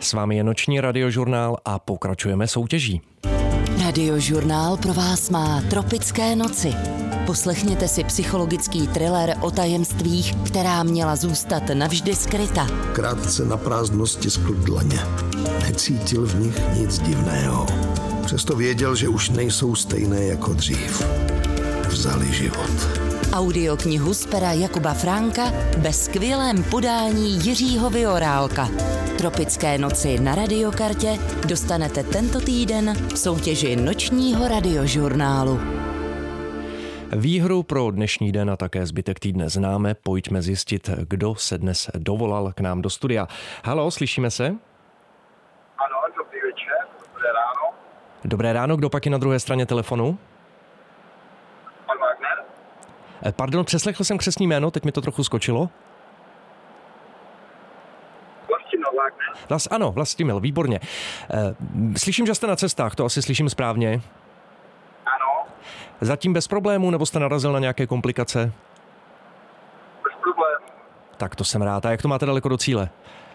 S vámi je noční radiožurnál a pokračujeme soutěží. Radiožurnál pro vás má Tropické noci. Poslechněte si psychologický thriller o tajemstvích, která měla zůstat navždy skryta. Krátce na prázdno stiskl dlaně. Necítil v nich nic divného. Přesto věděl, že už nejsou stejné jako dřív. Vzali život. Audioknihu z pera Jakuba Franka ve skvělém podání Jiřího Viorálka. Tropické noci na radiokartě dostanete tento týden v soutěži nočního radiožurnálu. Výhru pro dnešní den a také zbytek týdne známe. Pojďme zjistit, kdo se dnes dovolal k nám do studia. Haló, slyšíme se? Ano, dobrý večer, dobré ráno. Dobré ráno, kdo pak je na druhé straně telefonu? Pan Wagner? Pardon, přeslechl jsem křestní jméno, teď mi to trochu skočilo. Vlastimil Wagner. Ano, Vlastimil, výborně. Slyším, že jste na cestách, to asi slyším správně. Ano, Zatím bez problémů, nebo jste narazil na nějaké komplikace? bez problémů. Tak to jsem rád. A jak to máte daleko do cíle?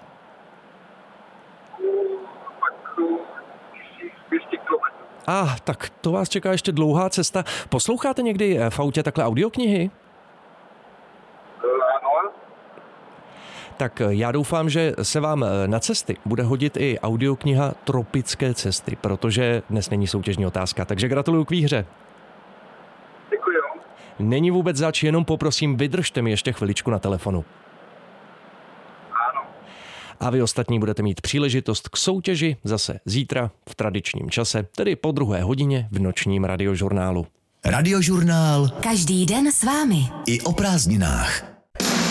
Tak 200 kilometrů. Tak to vás čeká ještě dlouhá cesta. Posloucháte někdy v autě takhle audioknihy? Ano, Tak já doufám, že se vám na cesty bude hodit i audiokniha Tropické cesty, protože dnes není soutěžní otázka, takže gratuluju k výhře. děkuji. Není vůbec zač, jenom poprosím, vydržte mi ještě chviličku na telefonu. Ano. A vy ostatní budete mít příležitost k soutěži zase zítra v tradičním čase, tedy po 2. hodině v nočním radiožurnálu. Radiožurnál Každý den s vámi. i o prázdninách.